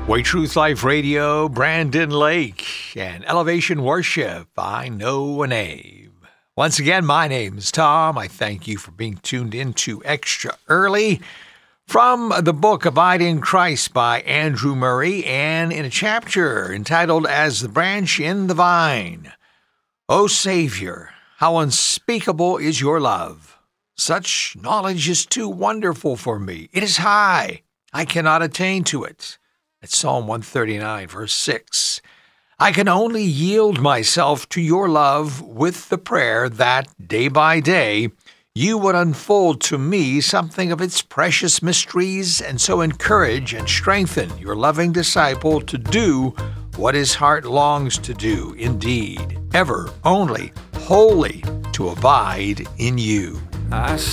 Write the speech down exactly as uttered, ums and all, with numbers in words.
Way Truth Life Radio, Brandon Lake, and Elevation Worship, I Know a Name. Once again, my name is Tom. I thank you for being tuned in to Extra Early from the book Abide in Christ by Andrew Murray, and in a chapter entitled As the Branch in the Vine. O Savior, how unspeakable is your love. Such knowledge is too wonderful for me. It is high. I cannot attain to it. It's Psalm one thirty-nine, verse six. I can only yield myself to your love with the prayer that, day by day, you would unfold to me something of its precious mysteries and so encourage and strengthen your loving disciple to do what his heart longs to do, indeed, ever, only, wholly, to abide in you. I